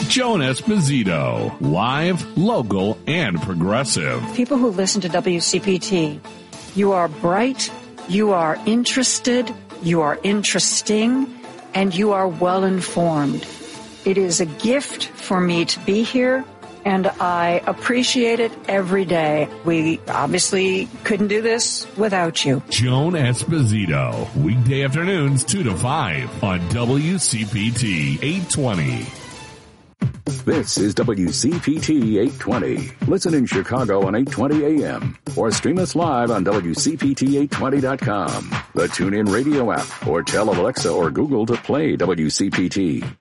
Joan Esposito, live, local, and progressive. People who listen to WCPT, you are bright, you are interested, you are interesting, and you are well informed. It is a gift for me to be here, and I appreciate it every day. We obviously couldn't do this without you. Joan Esposito, weekday afternoons 2 to 5 on WCPT 820. This is WCPT 820. Listen in Chicago on 820 AM or stream us live on WCPT820.com, the TuneIn Radio app, or tell Alexa or Google to play WCPT.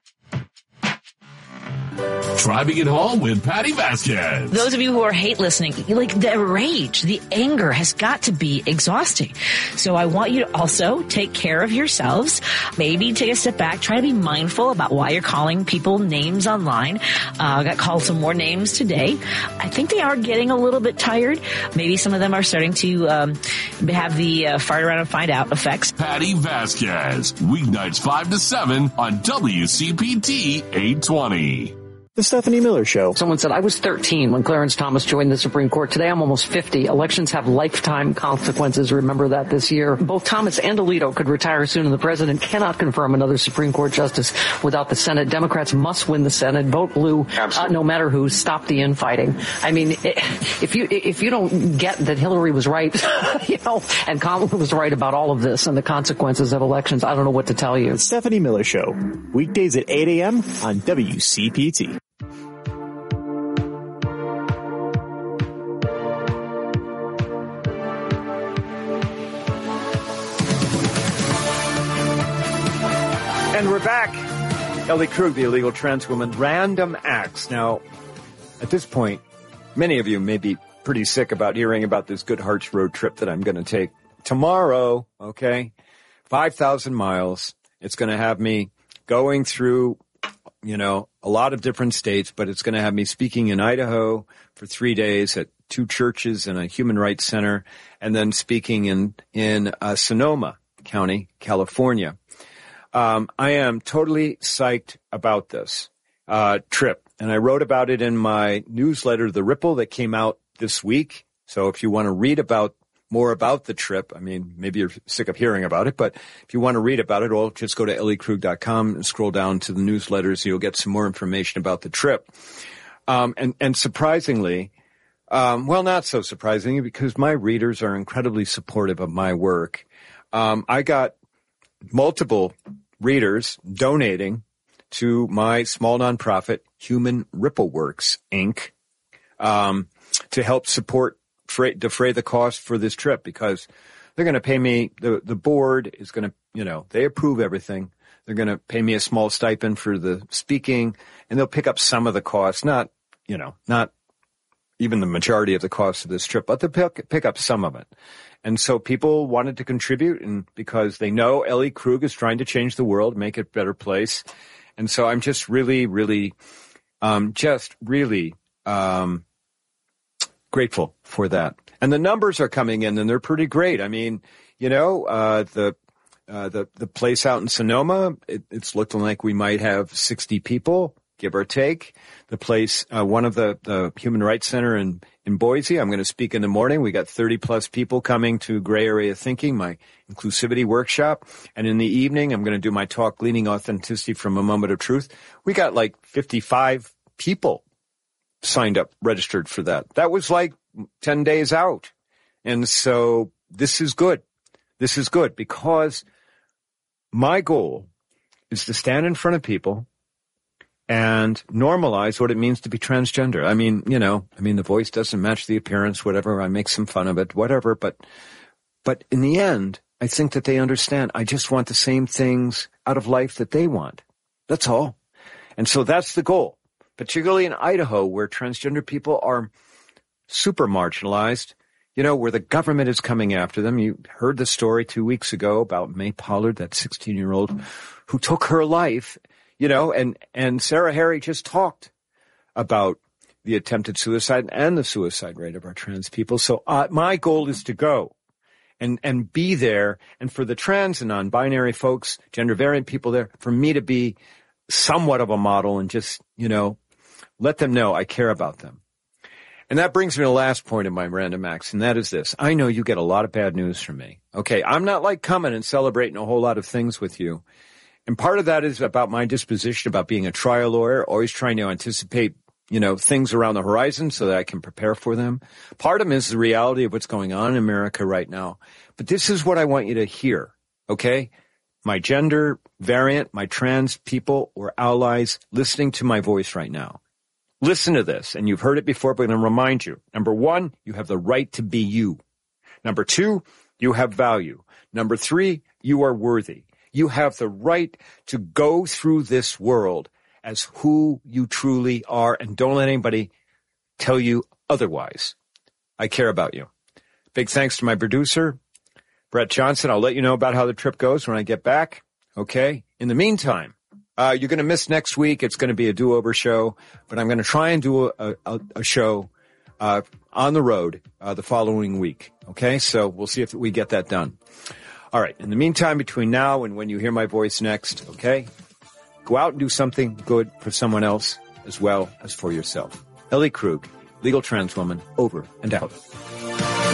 Driving it home with Patty Vasquez. Those of you who are hate listening, like the rage, the anger has got to be exhausting. So I want you to also take care of yourselves. Maybe take a step back. Try to be mindful about why you're calling people names online. I got called some more names today. I think they are getting a little bit tired. Maybe some of them are starting to have the fart around and find out effects. Patty Vasquez, weeknights 5 to 7 on WCPT 820. The Stephanie Miller Show. Someone said, I was 13 when Clarence Thomas joined the Supreme Court. Today I'm almost 50. Elections have lifetime consequences. Remember that this year. Both Thomas and Alito could retire soon, and the president cannot confirm another Supreme Court justice without the Senate. Democrats must win the Senate. Vote blue, no matter who. Stop the infighting. I mean, if you don't get that Hillary was right, and Kamala was right about all of this and the consequences of elections, I don't know what to tell you. The Stephanie Miller Show. Weekdays at 8 a.m. on WCPT. And we're back. Ellie Krug, the illegal trans woman. Random acts. Now, at this point, many of you may be pretty sick about hearing about this Good Hearts road trip that I'm going to take tomorrow, okay? 5,000 miles. It's going to have me going through, a lot of different states, but it's going to have me speaking in Idaho for 3 days at 2 churches and a human rights center, and then speaking in Sonoma County, California. I am totally psyched about this trip, and I wrote about it in my newsletter, The Ripple, that came out this week. So if you want to read more about the trip, I mean, maybe you're sick of hearing about it, but if you want to read about it, well, just go to elliekrug.com and scroll down to the newsletters. You'll get some more information about the trip. And surprisingly, well, not so surprisingly, because my readers are incredibly supportive of my work. I got multiple readers donating to my small nonprofit, Human Ripple Works, Inc., to help defray the cost for this trip, because they're going to pay me, the board is going to, they approve everything. They're going to pay me a small stipend for the speaking, and they'll pick up some of the costs, not even the majority of the cost of this trip, but they'll pick up some of it. And so people wanted to contribute, and because they know Ellie Krug is trying to change the world, make it a better place. And so I'm just really, really, grateful for that. And the numbers are coming in, and they're pretty great. I mean, the place out in Sonoma, it's looking like we might have 60 people, give or take. The place, one of the Human Rights Center in Boise, I'm going to speak in the morning. We got 30 plus people coming to Gray Area Thinking, my inclusivity workshop. And in the evening, I'm going to do my talk, Gleaning Authenticity from a Moment of Truth. We got like 55 people signed up, registered for that. That was like 10 days out. And so this is good. This is good because my goal is to stand in front of people and normalize what it means to be transgender. I mean, the voice doesn't match the appearance, whatever. I make some fun of it, whatever. But in the end, I think that they understand. I just want the same things out of life that they want. That's all. And so that's the goal, particularly in Idaho, where transgender people are super marginalized, where the government is coming after them. You heard the story 2 weeks ago about May Pollard, that 16-year-old who took her life. And Sarah Harry just talked about the attempted suicide and the suicide rate of our trans people. So my goal is to go and be there, and for the trans and non-binary folks, gender variant people there, for me to be somewhat of a model and just, let them know I care about them. And that brings me to the last point of my random acts, and that is this. I know you get a lot of bad news from me. Okay, I'm not like coming and celebrating a whole lot of things with you. And part of that is about my disposition, about being a trial lawyer, always trying to anticipate, things around the horizon so that I can prepare for them. Part of them is the reality of what's going on in America right now. But this is what I want you to hear, okay? My gender variant, my trans people or allies listening to my voice right now. Listen to this, and you've heard it before, but I'm going to remind you. Number 1, you have the right to be you. Number 2, you have value. Number 3, you are worthy. You have the right to go through this world as who you truly are, and don't let anybody tell you otherwise. I care about you. Big thanks to my producer, Brett Johnson. I'll let you know about how the trip goes when I get back. Okay? In the meantime, you're going to miss next week. It's going to be a do-over show, but I'm going to try and do a show on the road the following week. Okay? So we'll see if we get that done. All right. In the meantime, between now and when you hear my voice next, okay, go out and do something good for someone else as well as for yourself. Ellie Krug, legal trans woman, over and out.